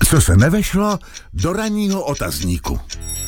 Co se nevešlo do ranního otazníku.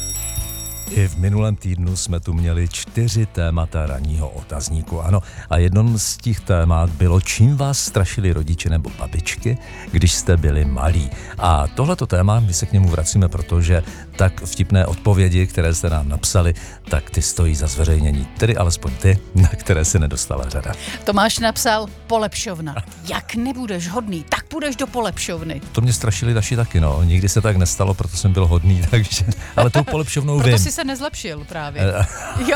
I v minulém týdnu jsme tu měli 4 témata ranního otazníku, ano. A jednom z těch témat bylo, čím vás strašili rodiče nebo babičky, když jste byli malí. A tohleto téma, my se k němu vracíme, protože tak vtipné odpovědi, které jste nám napsali, tak ty stojí za zveřejnění. Tedy alespoň ty, na které se nedostala řada. Tomáš napsal polepšovna. Jak nebudeš hodný, tak půjdeš do polepšovny. To mě strašili naši taky, no. Nikdy se tak nestalo, proto jsem byl hodný, takže... Ale tou polepšovnou proto vím. jsi se nezlepšil právě. Jo.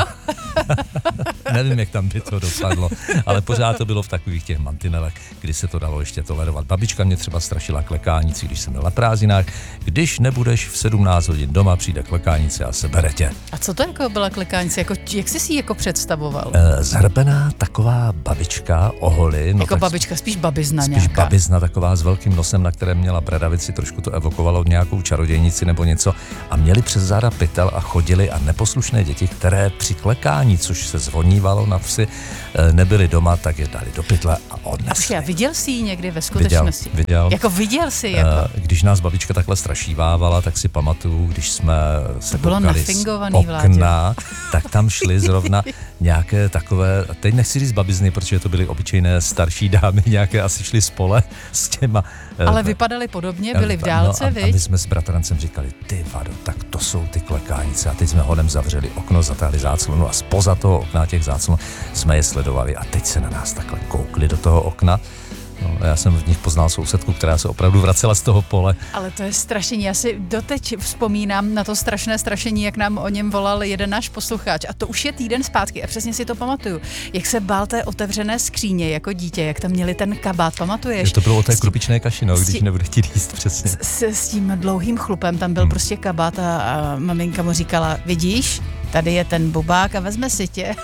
Nevím, jak tam by to dopadlo, ale pořád to bylo v takových těch mantinelech, kdy se to dalo ještě tolerovat. Babička mě třeba strašila klekánici, když jsem byl na prázdninách. Když nebudeš v 17 hodin doma, přijde klekánice a sebere tě. A co to jako byla klekánice? Jako, jak jsi si ji jako představoval? Zhrbená taková babička, oholy. No jako babička, spíš babizna spíš nějaká. babizna taková s velkým nosem, na kterém měla bradavici, trošku to evokovalo nějakou čarodějnici nebo něco. A měli přes záda pytel a chodili a neposlušné děti, které při klekání, což se zvonívalo na vsi, nebyly doma, tak je dali do pytle a odnesli. A viděl jsi ji někdy ve skutečnosti? Viděl. Jako viděl jsi? Jako? Když nás babička takhle strašívávala, tak si pamatuju, když jsme se koukali z okna, tak tam šly zrovna nějaké takové, teď nechci říct babizny, protože to byly obyčejné starší dámy, nějaké asi šly z pole s těma. Ale vypadaly podobně, byly v dálce, a my jsme s bratrancem říkali, ty vado, tak to jsou ty klekánice. A teď jsme hodem zavřeli okno, zatáhli záclonu a spoza toho okna těch záclon jsme je sledovali a teď se na nás takhle koukli do toho okna. No, já jsem v nich poznal sousedku, která se opravdu vracela z toho pole. Ale to je strašení. Já si doteď vzpomínám na to strašné strašení, jak nám o něm volal jeden náš posluchač. A to už je týden zpátky a přesně si to pamatuju. Jak se bál té otevřené skříně jako dítě, jak tam měli ten kabát, pamatuješ? To bylo o té krupičné kaši, no, když nebude chtít jíst přesně. S tím dlouhým chlupem tam byl prostě kabát a maminka mu říkala, vidíš, tady je ten bubák a vezme si tě.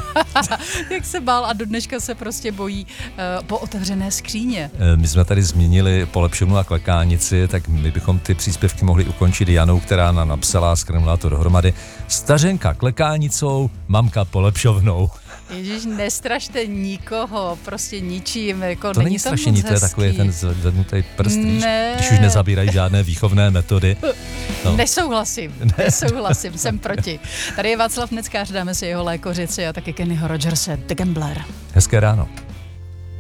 Jak se bál a do dneška se prostě bojí po otevřené skříně. My jsme tady zmínili polepšovnu a klekánici, tak my bychom ty příspěvky mohli ukončit Janou, která nám napsala a skrnula to dohromady. Stařenka klekánicou, mamka polepšovnou. Ježíš, nestrašte nikoho, prostě ničím, jako to není strašení, to je takový ten zvednutý prst, ne. Když už nezabírají žádné výchovné metody. No. Nesouhlasím, jsem proti. Tady je Václav Neckář, dáme si jeho Lékořici a taky Kennyho Rogerse, The Gambler. Hezké ráno.